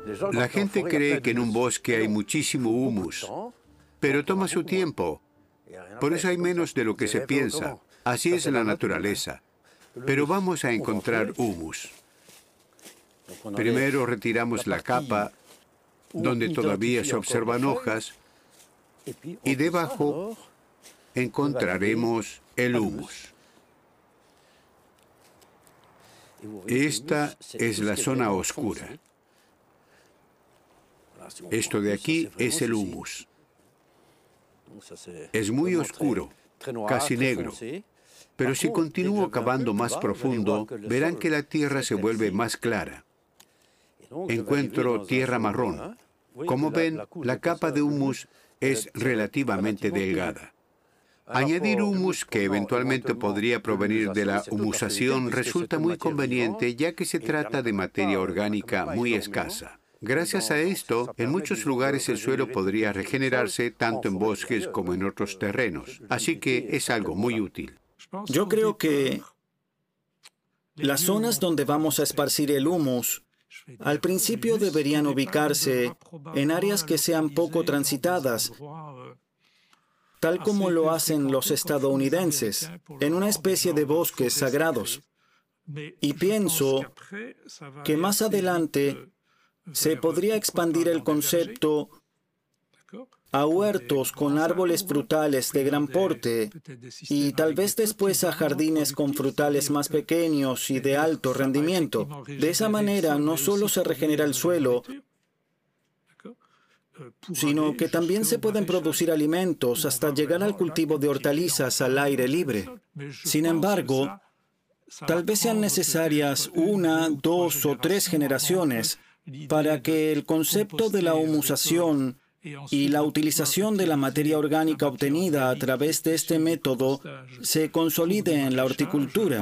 La gente cree que en un bosque hay muchísimo humus, pero toma su tiempo. Por eso hay menos de lo que se piensa. Así es la naturaleza. Pero vamos a encontrar humus. Primero retiramos la capa donde todavía se observan hojas y debajo encontraremos el humus. Esta es la zona oscura. Esto de aquí es el humus. Es muy oscuro, casi negro. Pero si continúo cavando más profundo, verán que la tierra se vuelve más clara. Encuentro tierra marrón. Como ven, la capa de humus es relativamente delgada. Añadir humus, que eventualmente podría provenir de la humusación, resulta muy conveniente, ya que se trata de materia orgánica muy escasa. Gracias a esto, en muchos lugares el suelo podría regenerarse tanto en bosques como en otros terrenos. Así que es algo muy útil. Yo creo que las zonas donde vamos a esparcir el humus al principio deberían ubicarse en áreas que sean poco transitadas, tal como lo hacen los estadounidenses, en una especie de bosques sagrados. Y pienso que más adelante se podría expandir el concepto a huertos con árboles frutales de gran porte y tal vez después a jardines con frutales más pequeños y de alto rendimiento. De esa manera no solo se regenera el suelo, sino que también se pueden producir alimentos hasta llegar al cultivo de hortalizas al aire libre. Sin embargo, tal vez sean necesarias 1, 2 o 3 generaciones para que el concepto de la humusación y la utilización de la materia orgánica obtenida a través de este método se consolide en la horticultura.